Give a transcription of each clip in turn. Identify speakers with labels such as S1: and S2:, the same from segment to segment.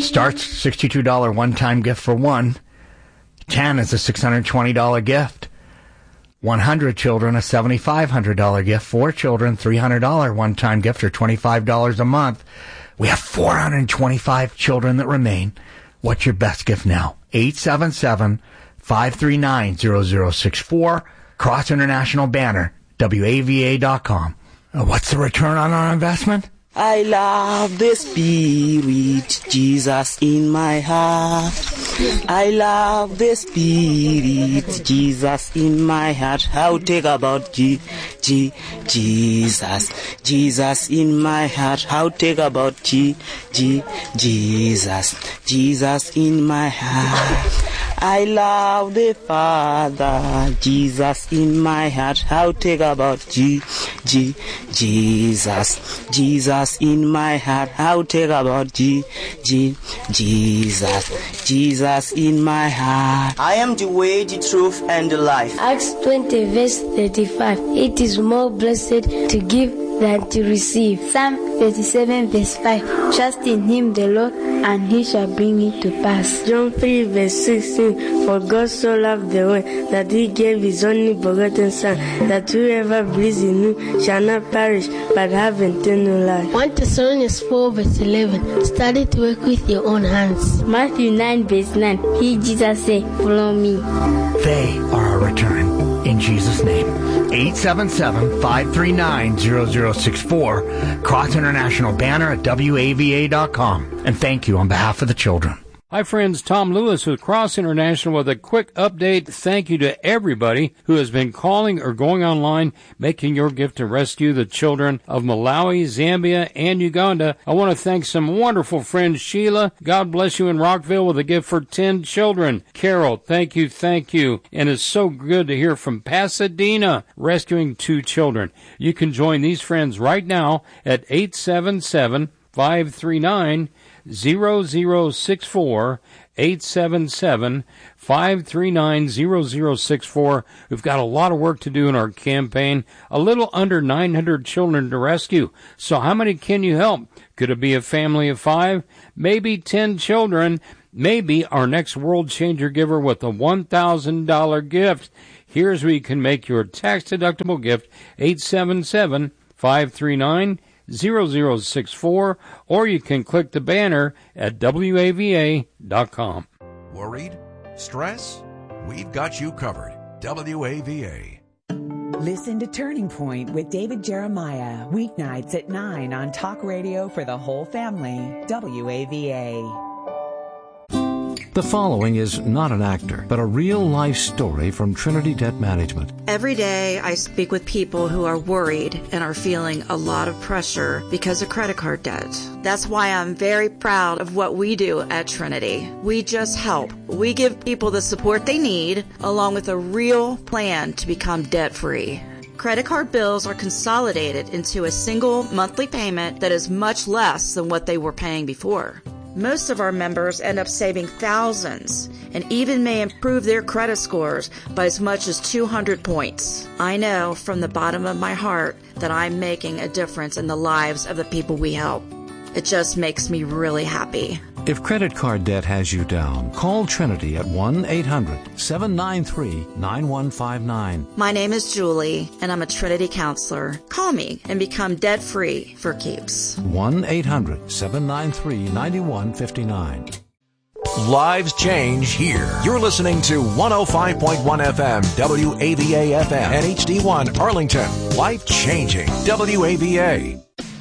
S1: Starts $62 one-time gift for one. 10 is a $620 gift. 100 children, a $7,500 gift. 4 children, $300 one-time gift, or $25 a month. We have 425 children that remain. What's your best gift now? 877-539-0064. Cross International Banner, WAVA.com. What's the return on our investment?
S2: I love the Spirit, Jesus in my heart. I love the Spirit, Jesus in my heart. How take about Jesus, Jesus in my heart. How take about Jesus, Jesus in my heart. I love the Father, Jesus in my heart. How take about Jesus, Jesus in my heart. How take about Jesus, Jesus in my heart. I am the way, the truth, and the life.
S3: Acts 20 verse 35. It is more blessed to give than to receive. Psalm 37 verse 5. Trust in him the Lord, and he shall bring it to pass.
S4: John 3 verse 16. For God so loved the world that he gave his only begotten Son, that whoever believes in him shall not perish but have eternal life.
S3: 1 Thessalonians 4 verse 11. Study to work with your own hands. Matthew 9 verse 9. He, Jesus, said, follow me.
S1: They are our return. In Jesus' name. 877-539-0064. Cross International Banner at WAVA.com. And thank you on behalf of the children.
S5: Hi, friends. Tom Lewis with Cross International with a quick update. Thank you to everybody who has been calling or going online, making your gift to rescue the children of Malawi, Zambia, and Uganda. I want to thank some wonderful friends. Sheila, God bless you in Rockville with a gift for 10 children. Carol, thank you. And it's so good to hear from Pasadena, rescuing 2 children. You can join these friends right now at 877-539-0064, 877-539-0064. We've got a lot of work to do in our campaign. A little under 900 children to rescue. So how many can you help? Could it be a family of 5? Maybe 10 children. Maybe our next World Changer giver with a $1,000 gift. Here's where you can make your tax-deductible gift, 877-539-0064, or you can click the banner at WAVA.com.
S6: Worried? Stress? We've got you covered. WAVA.
S7: Listen to Turning Point with David Jeremiah, weeknights at 9 on Talk Radio for the whole family, WAVA.
S8: The following is not an actor, but a real-life story from Trinity Debt Management.
S9: Every day I speak with people who are worried and are feeling a lot of pressure because of credit card debt. That's why I'm very proud of what we do at Trinity. We just help. We give people the support they need, along with a real plan to become debt-free. Credit card bills are consolidated into a single monthly payment that is much less than what they were paying before. Most of our members end up saving thousands and even may improve their credit scores by as much as 200 points. I know from the bottom of my heart that I'm making a difference in the lives of the people we help. It just makes me really happy.
S8: If credit card debt has you down, call Trinity at 1-800-793-9159.
S9: My name is Julie, and I'm a Trinity counselor. Call me and become debt-free for keeps.
S8: 1-800-793-9159.
S6: Lives change here. You're listening to 105.1 FM, WAVA FM, and HD1 Arlington. Life changing. WAVA.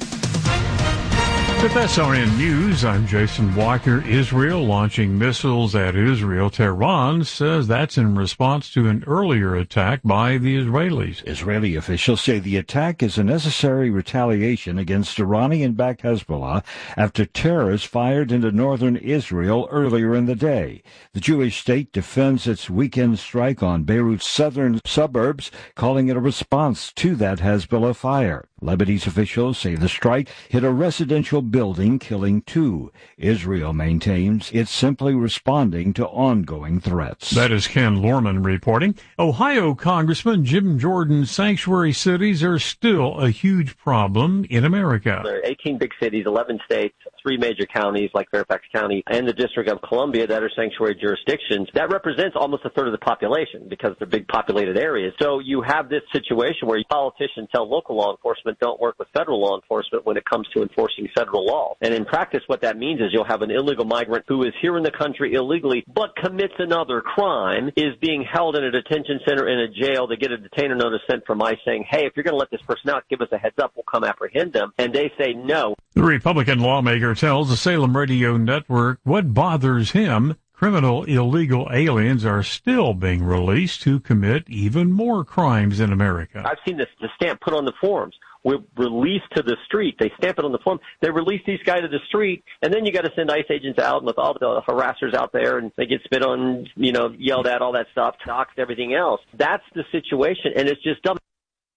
S10: With SRN News, I'm Jason Walker. Israel launching missiles at Israel. Tehran says that's in response to an earlier attack by the Israelis.
S11: Israeli officials say the attack is a necessary retaliation against Iranian-backed Hezbollah after terrorists fired into northern Israel earlier in the day. The Jewish state defends its weekend strike on Beirut's southern suburbs, calling it a response to that Hezbollah fire. Lebanese officials say the strike hit a residential building, killing 2. Israel maintains it's simply responding to ongoing threats.
S10: That is Ken Lorman reporting. Ohio Congressman Jim Jordan, sanctuary cities are still a huge problem in America.
S12: There are 18 big cities, 11 states, three major counties like Fairfax County and the District of Columbia that are sanctuary jurisdictions. That represents almost a third of the population because they're big populated areas. So you have this situation where politicians tell local law enforcement don't work with federal law enforcement when it comes to enforcing federal law. And in practice, what that means is you'll have an illegal migrant who is here in the country illegally but commits another crime, is being held in a detention center in a jail. They get a detainer notice sent from ICE saying, hey, if you're going to let this person out, give us a heads up. We'll come apprehend them. And they say no.
S10: The Republican lawmaker tells the Salem Radio Network what bothers him. Criminal illegal aliens are still being released to commit even more crimes in America.
S12: I've seen the stamp put on the forms. We're released to the street. They stamp it on the form. They release these guys to the street, and then you got to send ICE agents out with all the harassers out there, and they get spit on, yelled at, all that stuff, doxed, everything else. That's the situation, and it's just dumb.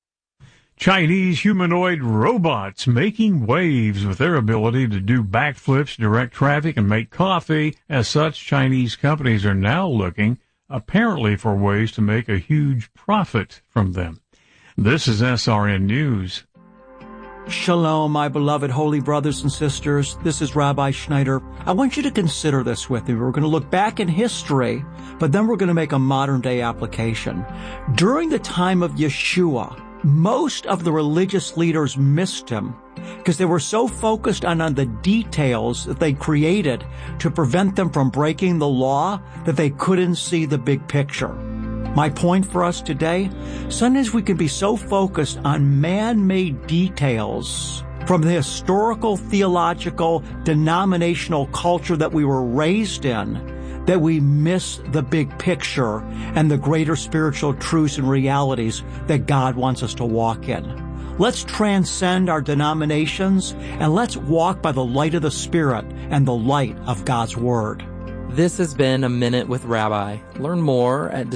S10: Chinese humanoid robots making waves with their ability to do backflips, direct traffic, and make coffee. As such, Chinese companies are now looking, apparently, for ways to make a huge profit from them. This is SRN News.
S13: Shalom, my beloved holy brothers and sisters. This is Rabbi Schneider. I want you to consider this with me. We're going to look back in history, but then we're going to make a modern-day application. During the time of Yeshua, most of the religious leaders missed him because they were so focused on the details that they created to prevent them from breaking the law that they couldn't see the big picture. My point for us today, sometimes we can be so focused on man-made details from the historical, theological, denominational culture that we were raised in that we miss the big picture and the greater spiritual truths and realities that God wants us to walk in. Let's transcend our denominations and let's walk by the light of the Spirit and the light of God's Word.
S14: This has been A Minute with Rabbi. Learn more at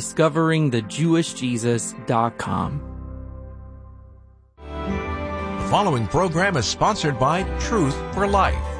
S14: discoveringthejewishjesus.com.
S6: The following program is sponsored by Truth for Life.